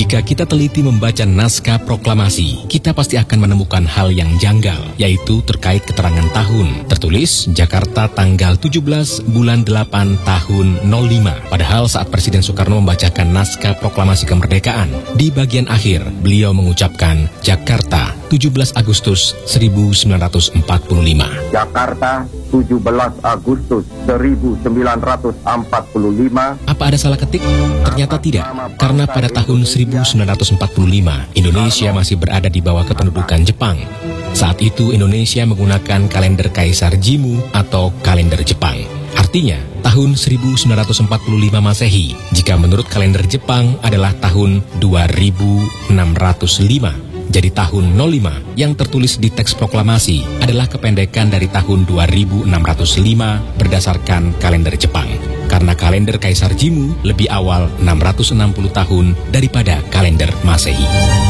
Jika kita teliti membaca naskah proklamasi, kita pasti akan menemukan hal yang janggal, yaitu terkait keterangan tahun. Tertulis Jakarta tanggal 17 bulan 8 tahun 05. Padahal saat Presiden Soekarno membacakan naskah proklamasi kemerdekaan, di bagian akhir beliau mengucapkan Jakarta 17 Agustus 1945. Jakarta 17 Agustus 1945. Apa ada salah ketik? Ternyata tidak, karena pada tahun 1945 Indonesia masih berada di bawah kependudukan Jepang. Saat itu Indonesia menggunakan kalender Kaisar Jimmu atau kalender Jepang. Artinya, tahun 1945 Masehi, jika menurut kalender Jepang adalah tahun 2605. Jadi tahun 05 yang tertulis di teks proklamasi adalah kependekan dari tahun 2605 berdasarkan kalender Jepang. Karena kalender Kaisar Jimmu lebih awal 660 tahun daripada kalender Masehi.